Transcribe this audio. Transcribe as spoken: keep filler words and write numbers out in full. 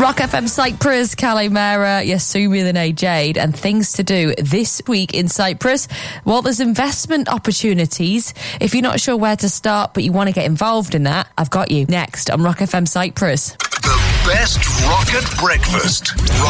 Rock F M Cyprus, Calais Mera, Yasumi the Nay Jade, and things to do this week in Cyprus. Well, there's investment opportunities. If you're not sure where to start, but you want to get involved in that, I've got you. Next on Rock F M Cyprus. The best rocket breakfast. Rock